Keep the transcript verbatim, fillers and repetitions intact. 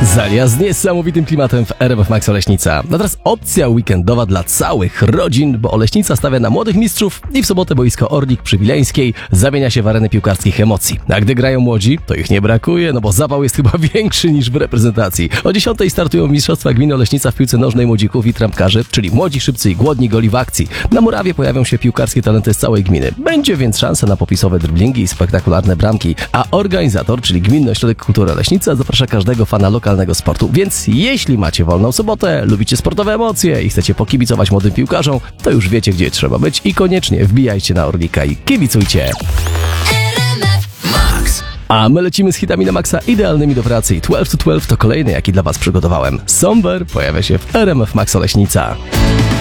Zalia z niesamowitym klimatem w R M F Max Oleśnica. No teraz opcja weekendowa dla całych rodzin, bo Oleśnica stawia na młodych mistrzów i w sobotę boisko Orlik przy Wileńskiej zamienia się w arenę piłkarskich emocji. A gdy grają młodzi, to ich nie brakuje, no bo zapał jest chyba większy niż w reprezentacji. O dziesiątej startują Mistrzostwa Gminy Oleśnica w piłce nożnej młodzików i trampkarzy, czyli młodzi, szybcy i głodni goli w akcji. Na murawie pojawią się piłkarskie talenty z całej gminy. Będzie więc szansa na popisowe driblingi i spektakularne bramki, a organizator, czyli Gminny Ośrodek Kultury Oleśnica, zaprasza każdego fana lokalnego sportu. Więc jeśli macie wolną sobotę, lubicie sportowe emocje i chcecie pokibicować młodym piłkarzom, to już wiecie, gdzie trzeba być i koniecznie wbijajcie na Orlika i kibicujcie. A my lecimy z hitami na maksa idealnymi do pracy i dwanaście to dwanaście to kolejny, jaki dla was przygotowałem. Somber pojawia się w R M F Max Oleśnica.